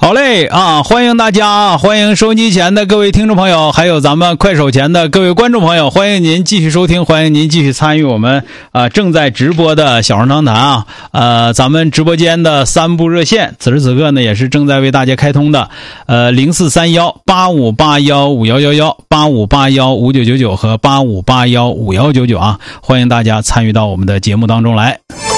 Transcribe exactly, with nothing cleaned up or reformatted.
好嘞啊！欢迎大家啊！欢迎收音机前的各位听众朋友，还有咱们快手前的各位观众朋友，欢迎您继续收听，欢迎您继续参与我们啊、呃、正在直播的小声长谈啊！呃，咱们直播间的三部热线，此时此刻呢也是正在为大家开通的，呃，零四三幺八五八幺五幺幺幺、八五八幺五九九九和八五八幺五幺九九啊！欢迎大家参与到我们的节目当中来。